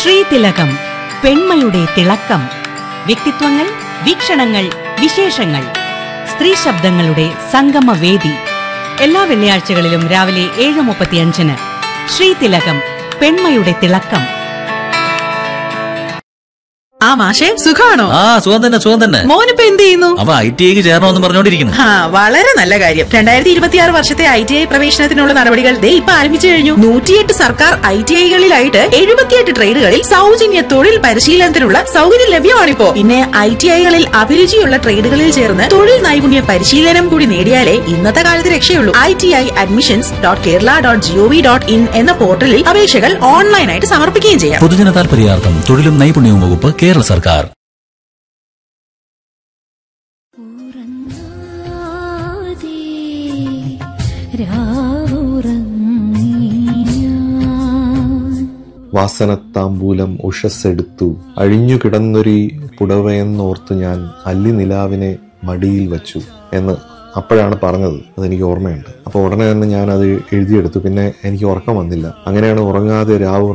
ശ്രീതിലകം, പെൺമയുടെ തിളക്കം. വ്യക്തിത്വങ്ങൾ, വീക്ഷണങ്ങൾ, വിശേഷങ്ങൾ. സ്ത്രീ ശബ്ദങ്ങളുടെ സംഗമവേദി. എല്ലാ വെള്ളിയാഴ്ചകളിലും രാവിലെ 7:35 ശ്രീതിലകം, പെൺമയുടെ തിളക്കം. ആ മാഷെ, സുഖാണോ? സുഖം തന്നെ. മോനിപ്പോ എന്ത് ചെയ്യുന്നു? അവ ITI ചേരണമെന്ന് പറഞ്ഞോണ്ടിരിക്കുന്നു. വളരെ നല്ല കാര്യം. 2026 വർഷത്തെ ITI പ്രവേശനത്തിനുള്ള നടപടികൾ ഇപ്പൊ ആരംഭിച്ചു കഴിഞ്ഞു. 108 സർക്കാർ ITIകളിലായിട്ട് 78 ട്രേഡുകളിൽ സൗജന്യ തൊഴിൽ പരിശീലനത്തിനുള്ള സൗകര്യം ലഭ്യമാണിപ്പോ. പിന്നെ ITIകളിൽ അഭിരുചിയുള്ള ട്രേഡുകളിൽ ചേർന്ന് തൊഴിൽ നൈപുണ്യ പരിശീലനം കൂടി നേടിയാലേ ഇന്നത്തെ കാലത്ത് രക്ഷയുള്ളൂ. ITI.admissions.kerala.gov.in എന്ന പോർട്ടലിൽ അപേക്ഷകൾ ഓൺലൈനായിട്ട് സമർപ്പിക്കുകയും ചെയ്യാം. പൊതുജന താൽപര്യാർത്ഥം തൊഴിലും നൈപുണ്യവും വകുപ്പ്, കേരള സർക്കാർ. വാസനത്താമ്പൂലം ഉഷസ്സെടുത്തു അഴിഞ്ഞുകിടന്നൊരു പുടവയെന്നോർത്ത് ഞാൻ അല്ലി നിലാവിനെ മടിയിൽ വച്ചു എന്ന് അപ്പോഴാണ് പറഞ്ഞത്. അതെനിക്ക് ഓർമ്മയുണ്ട്. അപ്പോൾ ഉടനെ തന്നെ ഞാൻ അത് എഴുതിയെടുത്തു. പിന്നെ എനിക്ക് ഉറക്കം വന്നില്ല. അങ്ങനെയാണ് ഉറങ്ങാതെ രാവ്